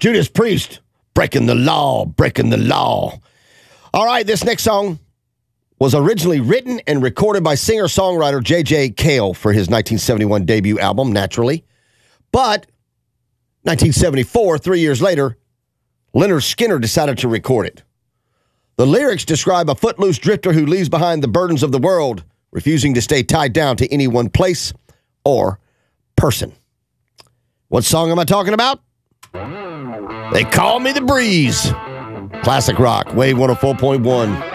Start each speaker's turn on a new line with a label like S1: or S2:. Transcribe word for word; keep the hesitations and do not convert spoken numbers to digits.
S1: Judas Priest, breaking the law, breaking the law. All right, this next song was originally written and recorded by singer-songwriter J J. Cale for his nineteen seventy-one debut album, Naturally. But nineteen seventy-four, three years later, Lynyrd Skynyrd decided to record it. The lyrics describe a footloose drifter who leaves behind the burdens of the world, refusing to stay tied down to any one place or person. What song am I talking about? They Call Me the Breeze. Classic rock, Wave one oh four point one.